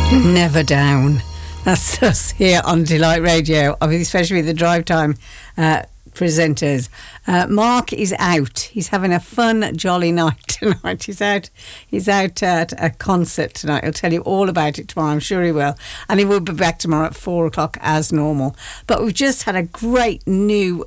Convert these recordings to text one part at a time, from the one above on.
Never down. That's us here on Delight Radio, especially the drive time presenters. Mark is out. He's having a fun, jolly night tonight. He's out at a concert tonight. He'll tell you all about it tomorrow. I'm sure he will. And he will be back tomorrow at 4 o'clock as normal. But we've just had a great new...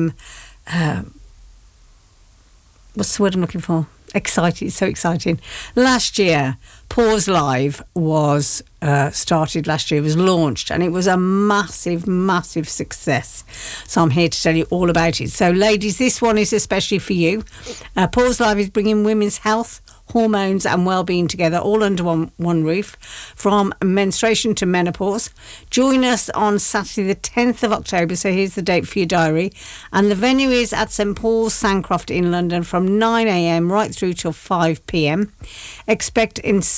what's the word I'm looking for? Exciting, so exciting. Last year, Pause Live was started last year, was launched, and it was a massive, massive success. So I'm here to tell you all about it. So ladies, this one is especially for you. Pause Live is bringing women's health, hormones and well-being together, all under one roof, from menstruation to menopause. Join us on Saturday the 10th of October, so here's the date for your diary, and the venue is at St Paul's Sandcroft in London from 9 a.m. right through till 5 p.m. Expect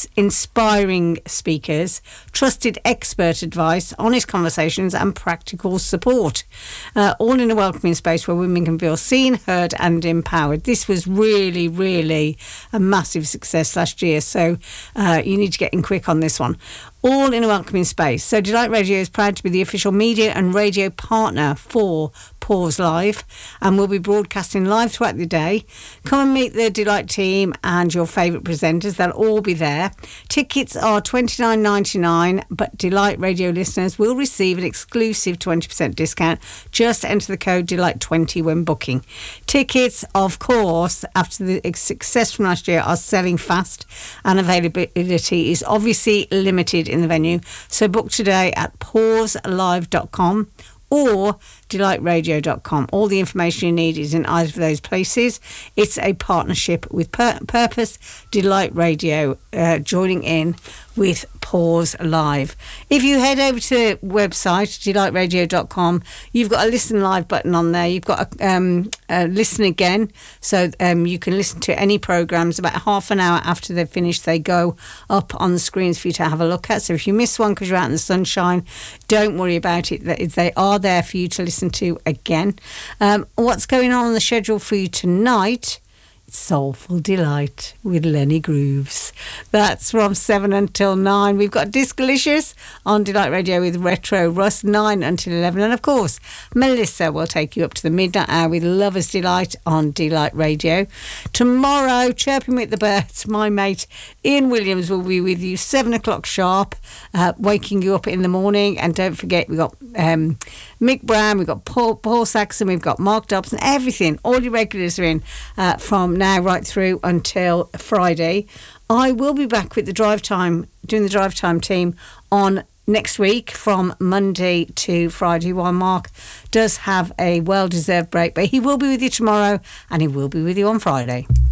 inspiring speakers, trusted expert advice, honest conversations and practical support, all in a welcoming space where women can feel seen, heard and empowered. This was really, really a massive success last year, so you need to get in quick on this one. All in a welcoming space. So Delight Radio is proud to be the official media and radio partner for Pause Live, and we'll be broadcasting live throughout the day. Come and meet the Delight team and your favourite presenters. They'll all be there. Tickets are $29.99, but Delight Radio listeners will receive an exclusive 20% discount. Just enter the code Delight20 when booking. Tickets, of course, after the success from last year, are selling fast, and availability is obviously limited in the venue. So book today at pauselive.com or delightradio.com. All the information you need is in either of those places. It's a partnership with Purpose, Delight Radio joining in with Pause Live. If you head over to the website, delightradio.com, you've got a listen live button on there. You've got a listen again, so you can listen to any programmes about half an hour after they're finished. They go up on the screens for you to have a look at. So if you miss one because you're out in the sunshine, don't worry about it. They are there for you to listen to again. What's going on the schedule for you tonight? Soulful Delight with Lenny Grooves. That's from 7 until 9. We've got Discolicious on Delight Radio with Retro Russ, 9 until 11. And of course, Melissa will take you up to the midnight hour with Lover's Delight on Delight Radio. Tomorrow, Chirping with the Birds, my mate Ian Williams will be with you 7 o'clock sharp, waking you up in the morning. And don't forget, we've got Mick Brown, we've got Paul Saxon, we've got Mark Dobson, everything. All your regulars are in from now right through until Friday. I will be back with the drive time, doing the drive time team on next week from Monday to Friday, while Mark does have a well-deserved break, but he will be with you tomorrow and he will be with you on Friday.